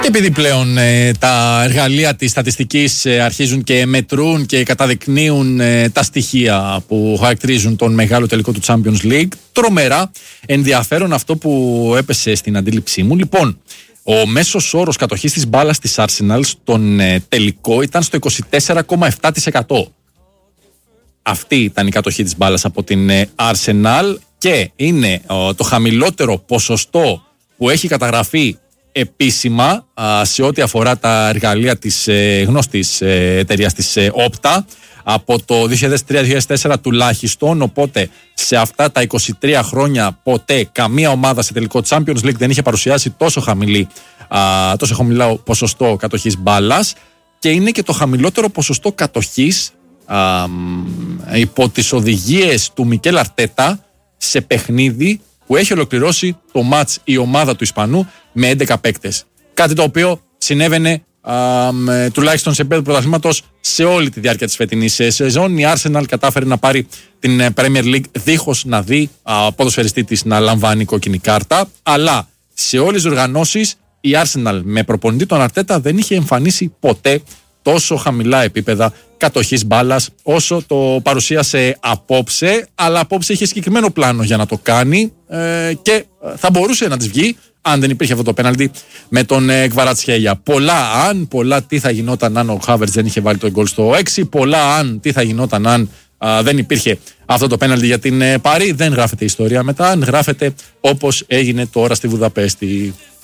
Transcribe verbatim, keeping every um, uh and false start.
Και επειδή πλέον ε, τα εργαλεία της στατιστικής ε, αρχίζουν και μετρούν και καταδεικνύουν ε, τα στοιχεία που χαρακτηρίζουν τον μεγάλο τελικό του Champions League, τρομερά ενδιαφέρον αυτό που έπεσε στην αντίληψή μου. Λοιπόν, ο μέσος όρος κατοχής της μπάλας της Arsenal στον ε, τελικό ήταν στο είκοσι τέσσερα κόμμα επτά τοις εκατό. Αυτή ήταν η κατοχή της μπάλας από την ε, Arsenal και είναι ε, το χαμηλότερο ποσοστό που έχει καταγραφεί επίσημα α, σε ό,τι αφορά τα εργαλεία της ε, γνώστης ε, εταιρείας της ε, Opta από το δύο χιλιάδες τρία δύο χιλιάδες τέσσερα τουλάχιστον. Οπότε σε αυτά τα είκοσι τρία χρόνια ποτέ καμία ομάδα σε τελικό Champions League δεν είχε παρουσιάσει τόσο, χαμηλή, α, τόσο χαμηλό ποσοστό κατοχής μπάλας και είναι και το χαμηλότερο ποσοστό κατοχής α, υπό τις οδηγίες του Μικέλ Αρτέτα σε παιχνίδι που έχει ολοκληρώσει το μάτς η ομάδα του Ισπανού με έντεκα παίκτες. Κάτι το οποίο συνέβαινε α, με, τουλάχιστον σε επίπεδο πρωταθλήματος σε όλη τη διάρκεια της φετινής σεζόν. Η Arsenal κατάφερε να πάρει την Premier League δίχως να δει α, ποδοσφαιριστή της να λαμβάνει κόκκινη κάρτα. Αλλά σε όλες τις οργανώσεις η Arsenal με προπονητή τον Αρτέτα δεν είχε εμφανίσει ποτέ τόσο χαμηλά επίπεδα κατοχής μπάλας όσο το παρουσίασε απόψε, αλλά απόψε είχε συγκεκριμένο πλάνο για να το κάνει ε, και θα μπορούσε να της βγει αν δεν υπήρχε αυτό το πέναλτι με τον ε, Κβαρατσχέλια. Πολλά αν, πολλά τι θα γινόταν αν ο Χάβερτς δεν είχε βάλει το γκολ στο έξι, πολλά αν, τι θα γινόταν αν α, δεν υπήρχε αυτό το πέναλτι για την ε, Παρί. Δεν γράφεται ιστορία μετά, αν γράφεται όπως έγινε τώρα στη Βουδαπέστη.